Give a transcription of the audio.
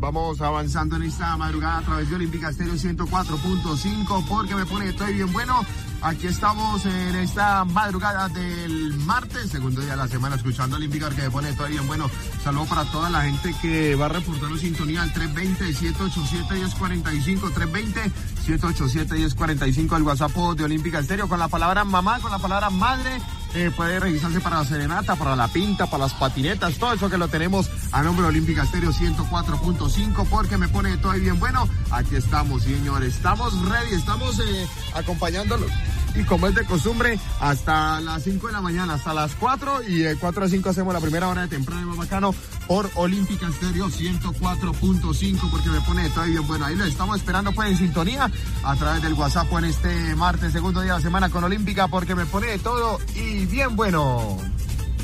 vamos avanzando en esta madrugada a través de Olímpica Estéreo 104.5 porque me pone estoy bien bueno. Aquí estamos en esta madrugada del martes, segundo día de la semana, escuchando Olímpica, que me pone todo bien bueno. Saludo para toda la gente que va reportando sintonía al 320-787-1045, 320-787-1045, el WhatsApp de Olímpica Estéreo, con la palabra mamá, con la palabra madre. Puede registrarse para la serenata, para la pinta, para las patinetas, todo eso que lo tenemos a nombre de Olímpica Estéreo 104.5 porque me pone todo bien bueno. Aquí estamos, señores, estamos ready, estamos acompañándolo. Y como es de costumbre, hasta las 5 de la mañana, hasta las 4 y de 4 a 5 hacemos la primera hora de temprano más bacano por Olímpica Estéreo 104.5 porque me pone todo bien bueno. Ahí lo estamos esperando pues en sintonía a través del WhatsApp en este martes, segundo día de la semana con Olímpica porque me pone todo y bien bueno.